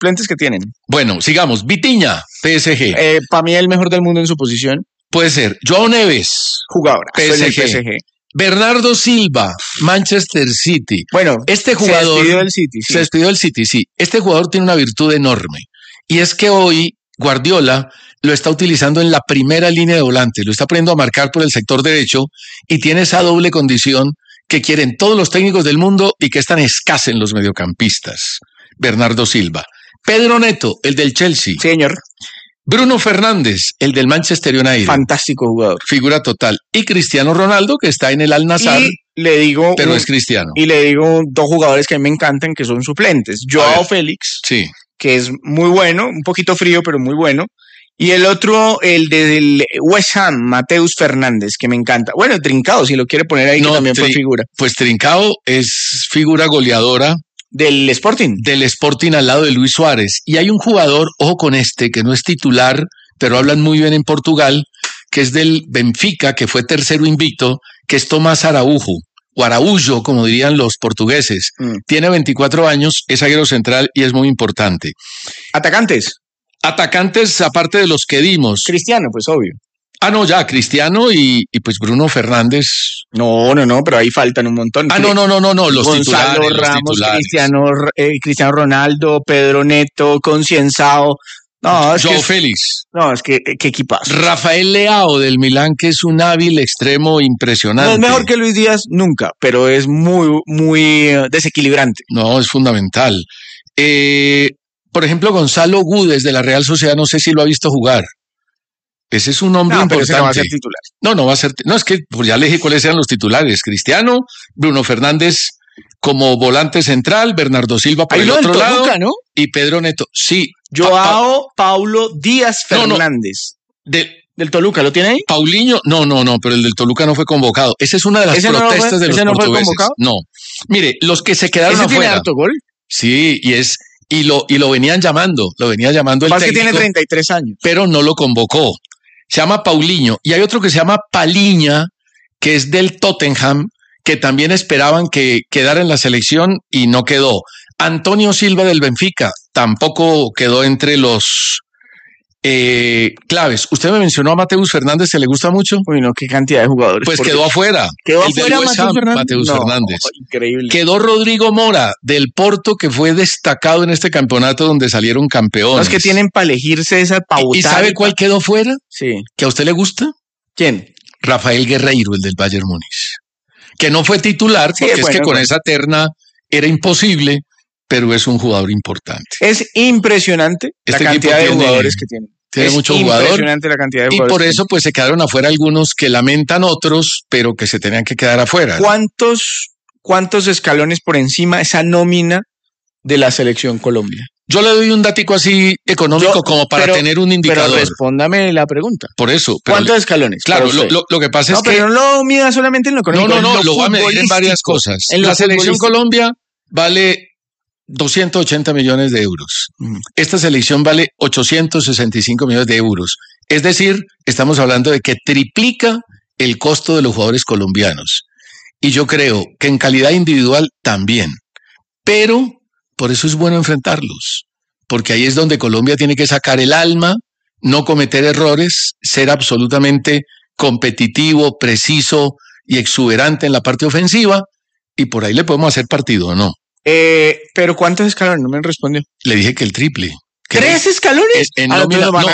suplentes que tienen. Bueno, sigamos. Vitinha, PSG. Para mí el mejor del mundo en su posición. Puede ser. Joao Neves, Jugador. PSG. Bernardo Silva, Manchester City. Bueno, este jugador se despidió del City. Sí. Se despidió del City, sí. Este jugador tiene una virtud enorme. Y es que hoy Guardiola lo está utilizando en la primera línea de volantes. Lo está poniendo a marcar por el sector derecho y tiene esa doble condición que quieren todos los técnicos del mundo y que es tan escasa en los mediocampistas. Bernardo Silva. Pedro Neto, el del Chelsea. Señor. Bruno Fernández, el del Manchester United. Fantástico jugador. Figura total. Y Cristiano Ronaldo, que está en el Al-Nassr. Le digo, pero es cristiano. Y le digo dos jugadores que a mí me encantan, que son suplentes. Joao Félix, sí, que es muy bueno, un poquito frío, pero muy bueno. Y el otro, el del West Ham, Mateus Fernández, que me encanta. Bueno, Trincao, si lo quiere poner ahí, que también fue figura. Pues Trincao es figura goleadora. Del Sporting. Del Sporting al lado de Luis Suárez. Y hay un jugador, ojo con este, que no es titular, pero hablan muy bien en Portugal, que es del Benfica, que fue tercero invicto, que es Tomás Araújo, o Araújo, como dirían los portugueses. Tiene 24 años, es zaguero central y es muy importante. ¿Atacantes? Atacantes, aparte de los que dimos. Cristiano, pues obvio. No, ya, Cristiano y pues Bruno Fernández. No, pero ahí faltan un montón. No, los Gonzalo titulares. Ramos, Cristiano Ronaldo, Pedro Neto, Concienzao. No, es Joao que Félix. No, es que qué equipazo. Rafael Leao del Milán, que es un hábil extremo impresionante. No es mejor que Luis Díaz nunca, pero es muy desequilibrante. No, es fundamental. Por ejemplo, Gonzalo Guedes de la Real Sociedad, no sé si lo ha visto jugar. Ese es un hombre importante. Pero ese no va a ser titular. No va a ser. No, es que pues ya le dije cuáles eran los titulares. Cristiano, Bruno Fernández como volante central, Bernardo Silva por el otro lado, Toluca, ¿no? Y Pedro Neto. Sí. Joao Paulo Díaz Fernández. ¿Del Toluca lo tiene ahí? Paulinho, no, pero el del Toluca no fue convocado. Esa es una de las protestas de los portugueses. ¿Ese no fue convocado? No. Mire, los que se quedaron ¿Ese afuera. tiene harto gol? Sí, y lo venían llamando el técnico. Más que tiene 33 años. Pero no lo convocó. Se llama Paulinho. Y hay otro que se llama Paliña, que es del Tottenham, que también esperaban que quedara en la selección y no quedó. Antonio Silva del Benfica tampoco quedó entre los claves. Usted me mencionó a Mateus Fernández, ¿se le gusta mucho? Uy, no, qué cantidad de jugadores. Pues quedó afuera. ¿Quedó afuera Mateus Fernández? Increíble. Quedó Rodrigo Mora del Porto, que fue destacado en este campeonato donde salieron campeones. Los que tienen para elegirse esa pauta. ¿Y sabe cuál quedó fuera? Sí. ¿Que a usted le gusta? ¿Quién? Rafael Guerreiro, el del Bayern Múnich. Que no fue titular, porque es que con esa terna era imposible, pero es un jugador importante. Es impresionante la cantidad de jugadores que tiene. Tiene mucho jugador. Impresionante la cantidad de jugadores. Y por eso pues se quedaron afuera algunos que lamentan otros, pero que se tenían que quedar afuera. ¿Cuántos escalones por encima esa nómina de la selección Colombia? Yo le doy un datico así económico como para tener un indicador. Pero respóndame la pregunta. Por eso. ¿Cuántos escalones? Claro, lo que pasa es que... No, pero no lo mida solamente en lo económico. No, lo va a medir en varias cosas. La selección Colombia vale 280 millones de euros. Esta selección vale 865 millones de euros. Es decir, estamos hablando de que triplica el costo de los jugadores colombianos. Y yo creo que en calidad individual también. Pero por eso es bueno enfrentarlos. Porque ahí es donde Colombia tiene que sacar el alma, no cometer errores, ser absolutamente competitivo, preciso y exuberante en la parte ofensiva. Y por ahí le podemos hacer partido, ¿o no? Pero ¿cuántos escalones? No me respondió. Le dije que el triple. ¿3 escalones? No,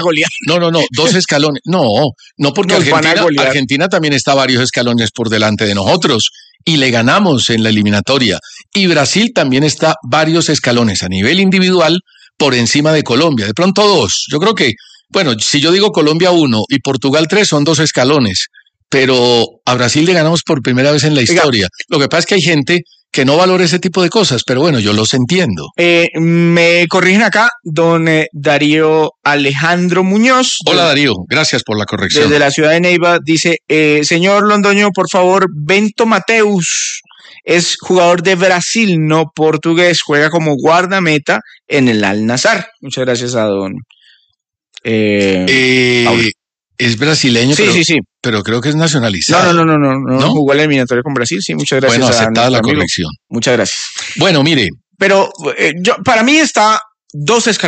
2 escalones. No, porque Argentina también está varios escalones por delante de nosotros y le ganamos en la eliminatoria. Y Brasil también está varios escalones a nivel individual por encima de Colombia. De pronto 2. Yo creo que, bueno, si yo digo Colombia 1 y Portugal 3 son 2 escalones. Pero a Brasil le ganamos por primera vez en la historia. Lo que pasa es que hay gente que no valora ese tipo de cosas, pero bueno, yo los entiendo. Me corrigen acá, don Darío Alejandro Muñoz. Hola Darío, gracias por la corrección. Desde la ciudad de Neiva dice, señor Londoño, por favor, Bento Mateus es jugador de Brasil, no portugués, juega como guardameta en el Al-Nassr. Muchas gracias a don Paulo. Es brasileño, sí. Pero creo que es nacionalizado. No, jugó la eliminatoria con Brasil, sí, muchas gracias. Bueno, aceptada la corrección. Muchas gracias. Bueno, mire. Pero para mí está dos